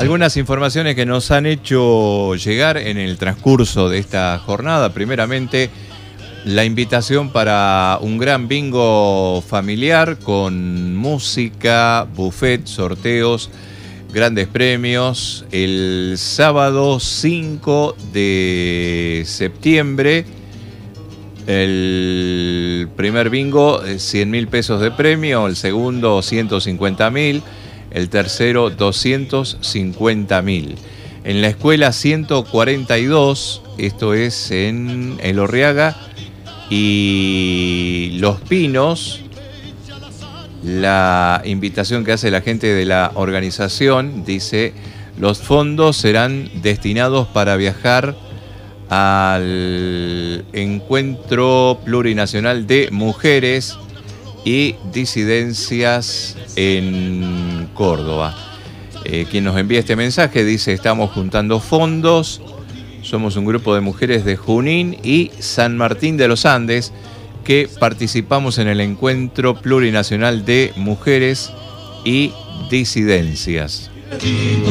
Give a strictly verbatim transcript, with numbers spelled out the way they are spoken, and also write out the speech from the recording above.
Algunas informaciones que nos han hecho llegar en el transcurso de esta jornada. Primeramente, la invitación para un gran bingo familiar con música, buffet, sorteos, grandes premios. El sábado cinco de septiembre, el primer bingo, cien mil pesos de premio. El segundo, ciento cincuenta mil. El tercero, doscientos cincuenta mil. En la escuela ciento cuarenta y dos, esto es en Elorriaga y Los Pinos, la invitación que hace la gente de la organización dice: los fondos serán destinados para viajar al Encuentro Plurinacional de Mujeres y Disidencias en Córdoba. Eh, quien nos envía este mensaje dice: estamos juntando fondos, somos un grupo de mujeres de Junín y San Martín de los Andes que participamos en el Encuentro Plurinacional de Mujeres y Disidencias.